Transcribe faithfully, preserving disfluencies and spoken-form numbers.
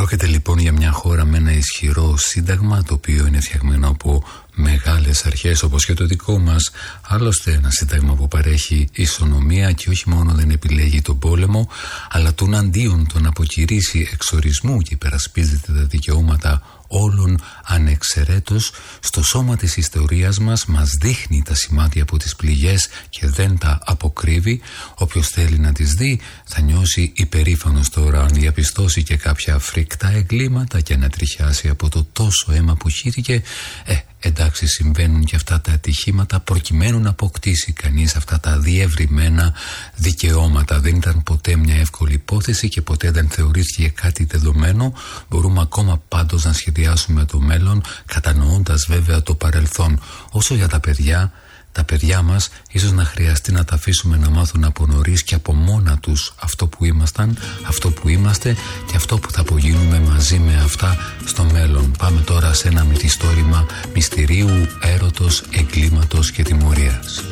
Πρόκειται λοιπόν για μια χώρα με ένα ισχυρό σύνταγμα, το οποίο είναι φτιαγμένο από μεγάλες αρχές όπως και το δικό μας. Άλλωστε ένα σύνταγμα που παρέχει ισονομία και όχι μόνο δεν επιλέγει τον πόλεμο, αλλά τον αντίον τον αποκηρύσει εξορισμού και υπερασπίζεται τα δικαιώματα όλων ανεξαιρέτως. Στο σώμα της ιστορίας μας μας δείχνει τα σημάδια από τις πληγές και δεν τα αποκρύβει. Όποιος θέλει να τις δει θα νιώσει υπερήφανος τώρα αν διαπιστώσει και κάποια φρικτά εγκλήματα και να τριχιάσει από το τόσο αίμα που χύθηκε. Ε, εντάξει, συμβαίνουν και αυτά τα ατυχήματα προκειμένου να αποκτήσει κανείς αυτά τα διευρυμένα δικαιώματα. Δεν ήταν ποτέ μια εύκολη υπόθεση και ποτέ δεν θεωρήθηκε κάτι δεδομένο. Μπορούμε ακόμα πάντως να σχεδιάσουμε το μέλλον, κατανοώντας βέβαια το παρελθόν. Όσο για τα παιδιά, τα παιδιά μας ίσως να χρειαστεί να τα αφήσουμε να μάθουν από νωρίς και από μόνα τους αυτό που ήμασταν, αυτό που είμαστε και αυτό που θα απογίνουμε μαζί με αυτά στο μέλλον. Πάμε τώρα σε ένα μυθιστόρημα μυστηρίου, έρωτος, εγκλήματος και τιμωρίας.